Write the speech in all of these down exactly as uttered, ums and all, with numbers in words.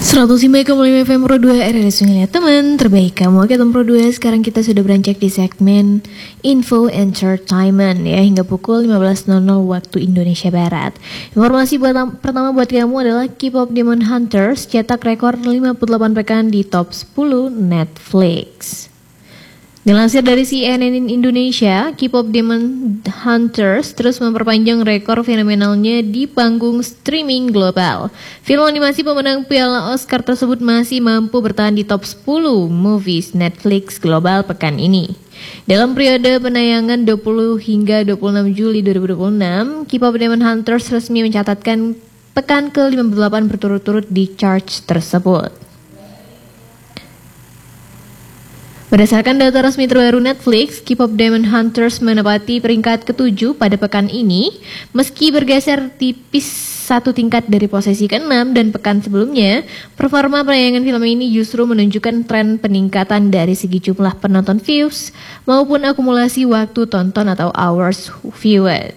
seratus lima koma lima F M Pro dua R R S Sungai teman terbaik kamu. Oke teman Pro dua, sekarang kita sudah beranjak di segmen Info Entertainment ya, hingga pukul lima belas nol nol waktu Indonesia Barat. Informasi buat, pertama buat kamu adalah K-pop Demon Hunters cetak rekor lima puluh delapan pekan di top sepuluh Netflix. Dilansir dari C N N Indonesia, K-pop Demon Hunters terus memperpanjang rekor fenomenalnya di panggung streaming global. Film animasi pemenang Piala Oscar tersebut masih mampu bertahan di top sepuluh movies Netflix global pekan ini. Dalam periode penayangan dua puluh hingga dua puluh enam Juli dua ribu dua puluh enam, K-pop Demon Hunters resmi mencatatkan pekan ke lima puluh delapan berturut-turut di chart tersebut. Berdasarkan data resmi terbaru Netflix, K-pop Demon Hunters menempati peringkat ketujuh pada pekan ini, meski bergeser tipis satu tingkat dari posisi keenam dan pekan sebelumnya. Performa penayangan film ini justru menunjukkan tren peningkatan dari segi jumlah penonton views maupun akumulasi waktu tonton atau hours viewed.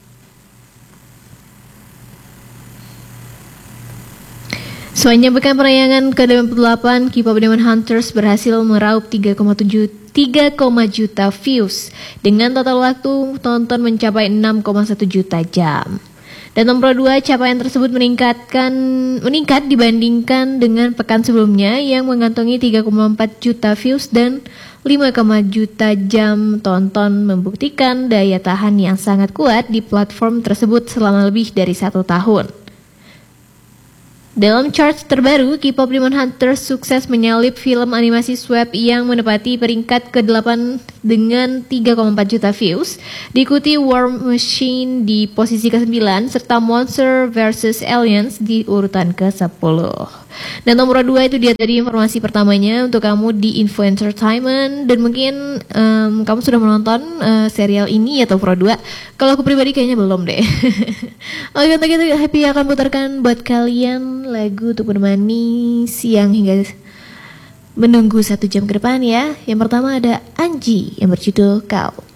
Sepanjang pekan penayangan ke delapan puluh delapan, K-pop Demon Hunters berhasil meraup tiga koma tujuh juta views dengan total waktu tonton mencapai enam koma satu juta jam. Dan nomor dua, capaian tersebut meningkatkan meningkat dibandingkan dengan pekan sebelumnya yang mengantongi tiga koma empat juta views dan lima koma juta jam tonton, membuktikan daya tahan yang sangat kuat di platform tersebut selama lebih dari satu tahun. Dalam chart terbaru, K-pop Demon Hunters sukses menyalip film animasi Swap yang menempati peringkat kedelapan dengan tiga koma empat juta views, diikuti War Machine di posisi kesembilan serta Monster versus. Aliens di urutan kesepuluh. Dan nomor dua itu dia tadi informasi pertamanya untuk kamu di Info Entertainment. Dan mungkin um, kamu sudah menonton uh, serial ini atau Pro dua. Kalau aku pribadi kayaknya belum deh. Oke, untuk itu Happy akan putarkan buat kalian lagu untuk menemani siang hingga menunggu satu jam ke depan ya. Yang pertama ada Anji yang berjudul Kau.